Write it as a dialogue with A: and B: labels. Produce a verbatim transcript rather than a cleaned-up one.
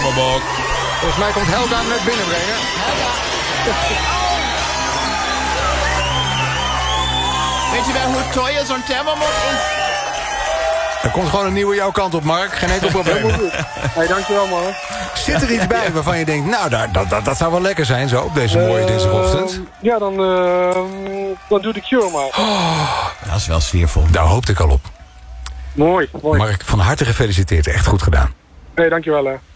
A: thermobok.
B: Volgens mij komt Helga hem net binnenbrengen.
C: Weet je wel hoe teuer zo'n thermomok is?
B: Er komt gewoon een nieuwe jouw kant op, Mark. Geen enkel probleem.
D: Hey, dankjewel, man.
B: Zit er iets bij waarvan je denkt... nou, daar, dat, dat, dat zou wel lekker zijn zo op deze mooie dinsdagochtend?
D: Uh, ja, dan, uh, dan doe de Cure maar.
B: Oh,
A: dat is wel sfeervol.
B: Daar hoopte ik al op.
D: Mooi, mooi.
B: Mark, van harte gefeliciteerd. Echt goed gedaan.
D: Hey, dankjewel, hè.